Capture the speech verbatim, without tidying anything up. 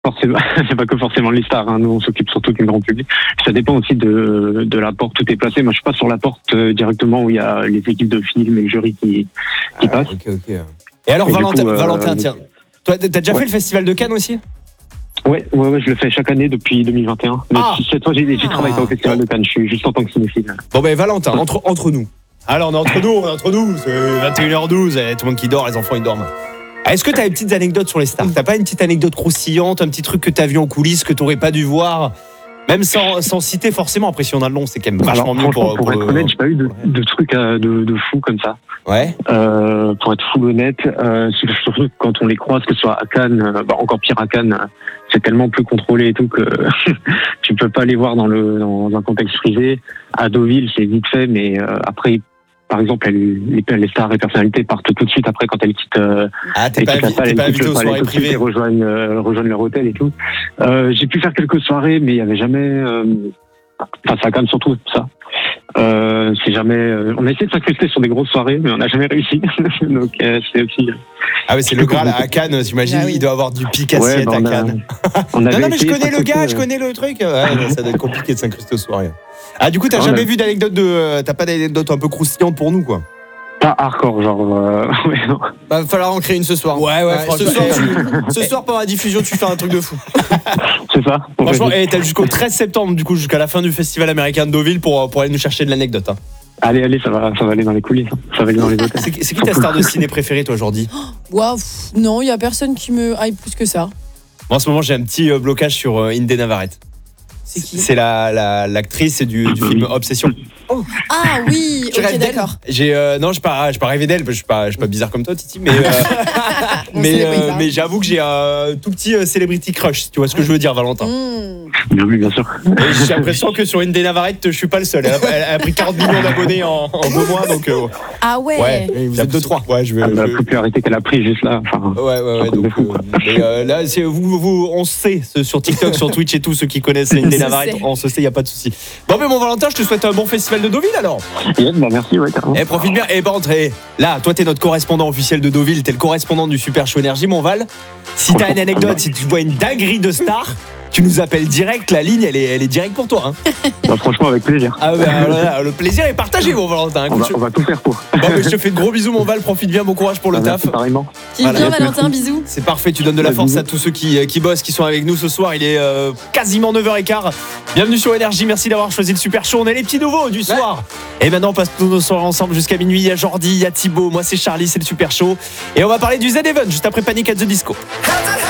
forcément, c'est pas que forcément les stars. Hein. Nous, on s'occupe surtout du grand public. Ça dépend aussi de, de la porte où t'es placé. Moi, je suis pas sur la porte euh, directement où il y a les équipes de film et le jury qui, qui ah, passent. Ok, ok. Et alors, Et Valentin, coup, euh, Valentin, tiens. Toi, t'as déjà ouais. fait le festival de Cannes aussi? Ouais, ouais, ouais, je le fais chaque année depuis deux mille vingt et un. Mais Ah. cette fois, j'ai, j'ai travaillé Ah. au Festival de Cannes. Je suis juste en tant que cinéphile. Bon, ben, Valentin, entre, entre nous. Alors, on est entre nous, on est entre nous. C'est vingt et une heures douze, eh, tout le monde qui dort, les enfants, ils dorment. Est-ce que t'as des petites anecdotes sur les stars? T'as pas une petite anecdote croustillante, un petit truc que t'as vu en coulisses, que t'aurais pas dû voir? Même sans, sans citer forcément, après si on a le long, c'est quand même vachement Alors, mieux franchement, pour, pour, pour être le- honnête, j'ai pas eu de, de trucs euh, de, de fou comme ça. Ouais. Euh, pour être full honnête, euh, surtout quand on les croise, que ce soit à Cannes, euh, bah, encore pire à Cannes, euh, c'est tellement plus contrôlé et tout que tu peux pas les voir dans le dans un contexte privé. À Deauville, c'est vite fait, mais euh, après, par exemple, elles, les, les stars et personnalités partent tout de suite après quand elles quittent. Euh, Ah, t'es elles pas, quittent la invi- salle, t'es elles pas quittent invité le aux palais soirées tout de suite et privées. rejoignent euh, rejoignent leur hôtel et tout. Euh, j'ai pu faire quelques soirées, mais il y avait jamais. Euh, enfin, ça a quand même surtout ça. Euh, c'est jamais. Euh, on a essayé de s'incruster sur des grosses soirées, mais on n'a jamais réussi. Donc euh, c'est aussi. euh, Ah oui, c'est le Graal à Cannes, t'imagines, Ah oui. il doit avoir du pic ouais, assiette bah, à on a- Cannes. on avait Non, non, mais je essayé de connais le gars, s'incruster, je euh, connais le truc. Ouais, non, ça doit être compliqué de s'incruster aux soirées. Ah, du coup, t'as Ah, jamais ouais. vu d'anecdote de. euh, T'as pas d'anecdote un peu croustillante pour nous, quoi? Pas hardcore, genre. Euh, ouais, non. Bah, va falloir en créer une ce soir. Ouais, ouais, ce franchement. soir, tu- ce soir, pendant la diffusion, tu fais un truc de fou. C'est ça. Franchement, Ouais. et t'as jusqu'au treize septembre, du coup, jusqu'à la fin du festival américain de Deauville pour, pour aller nous chercher de l'anecdote. Hein. Allez, allez, ça va, ça va aller dans les coulisses. hein. Ça va aller dans les hôtels. C'est, c'est qui ta star de ciné préférée, toi, Jordi? Waouh, pff, non, il y a personne qui me hype plus que ça. Moi, en ce moment, j'ai un petit euh, blocage sur euh, Inde Navarrete. C'est qui? C'est la, la, l'actrice du, du film Obsession. Ah oui, Tu ok, rêves d'elle? d'accord. J'ai euh, non, je suis pas, je suis pas rêvé d'elle, parce que je suis pas, je suis pas bizarre comme toi, Titi, mais euh, On mais, sait, euh, oui, ça. mais j'avoue que j'ai un tout petit euh, celebrity crush, si tu vois ce que je veux dire, Valentin. Mmh. Bien vu, bien sûr. Et j'ai l'impression que sur Inde Navarrete, je suis pas le seul. Elle a, elle a pris quarante millions d'abonnés en, en deux mois, donc euh, Ah ouais, ouais. Et vous J'ai êtes deux, trois. Ouais, je vais. Ah, je la vais- popularité qu'elle a pris juste là. Enfin, Ouais, ouais, ouais. un truc de Donc, fou, quoi. euh, mais, euh, là, c'est, vous, vous, on sait ce- sur TikTok, sur Twitch et tout, ceux qui connaissent Inde se Navarrete, sait. on se sait, y a pas de souci. Bon, mais mon Valentin, je te souhaite un bon festival de Deauville alors. Yes, bah merci, ouais, carrément. Eh, profite bien. Eh, ben, entrez. Là, toi, t'es notre correspondant officiel de Deauville, t'es le correspondant du Super Show Énergie, mon Val. Si t'as une anecdote, si tu vois une dinguerie de star, tu nous appelles direct, la ligne, elle est, elle est directe pour toi. Hein. Bah, franchement, avec plaisir. Ah, bah, voilà, le plaisir est partagé, mon Valentin. On Écoute, va, je- on va tout faire pour. Bon, mais je te fais de gros bisous, mon Val. Profite bien, bon courage pour le Ah, taf. merci, pareillement. qui Voilà. vient Valentin, bisous. C'est parfait, tu donnes de la Ouais, force bisous. à tous ceux qui, euh, qui bossent, qui sont avec nous ce soir. Il est euh, quasiment neuf heures quinze. Bienvenue sur Énergie, merci d'avoir choisi le Super Show. On est les petits nouveaux du soir. Et maintenant, on passe tous nos soirées ensemble jusqu'à minuit. Il y a Jordi, il y a Thibaut, moi c'est Charlie, c'est le Super Show. Et on va parler du Z-Event juste après Panic at the Disco. Had to